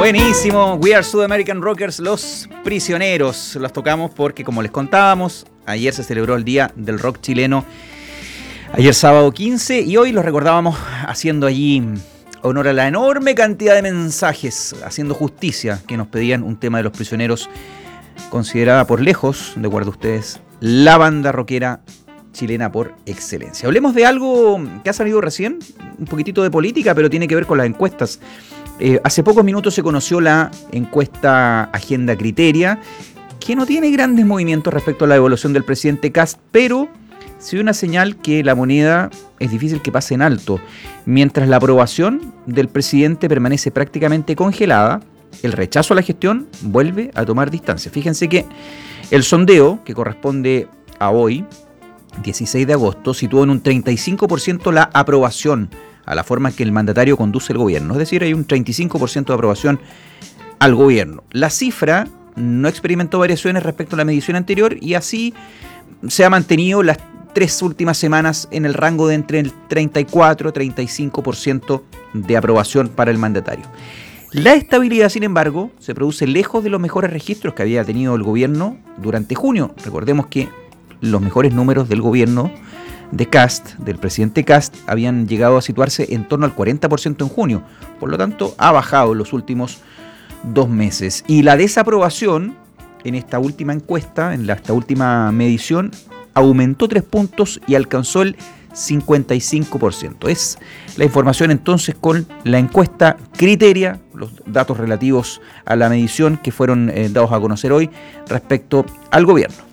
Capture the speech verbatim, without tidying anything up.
Buenísimo, We Are South American Rockers, Los Prisioneros. Los tocamos porque, como les contábamos, ayer se celebró el Día del Rock Chileno, ayer sábado quince, y hoy los recordábamos haciendo allí honor a la enorme cantidad de mensajes, haciendo justicia, que nos pedían un tema de Los Prisioneros, considerada por lejos, de acuerdo a ustedes, la banda rockera chilena por excelencia. Hablemos de algo que ha salido recién, un poquitito de política, pero tiene que ver con las encuestas. Eh, hace pocos minutos se conoció la encuesta Agenda Criteria, que no tiene grandes movimientos respecto a la evaluación del presidente Kast, pero sí una señal que la moneda es difícil que pase en alto. Mientras la aprobación del presidente permanece prácticamente congelada, el rechazo a la gestión vuelve a tomar distancia. Fíjense que el sondeo, que corresponde a hoy, dieciséis de agosto, situó en un treinta y cinco por ciento la aprobación a la forma en que el mandatario conduce el gobierno. Es decir, hay un treinta y cinco por ciento de aprobación al gobierno. La cifra no experimentó variaciones respecto a la medición anterior y así se ha mantenido las tres últimas semanas en el rango de entre el treinta y cuatro y treinta y cinco por ciento de aprobación para el mandatario. La estabilidad, sin embargo, se produce lejos de los mejores registros que había tenido el gobierno durante junio. Recordemos que los mejores números del gobierno de Kast, del presidente Kast, habían llegado a situarse en torno al cuarenta por ciento en junio. Por lo tanto, ha bajado en los últimos dos meses. Y la desaprobación en esta última encuesta, en la, esta última medición, aumentó tres puntos y alcanzó el cincuenta y cinco por ciento. Es la información entonces con la encuesta Criteria, los datos relativos a la medición que fueron eh, dados a conocer hoy respecto al gobierno.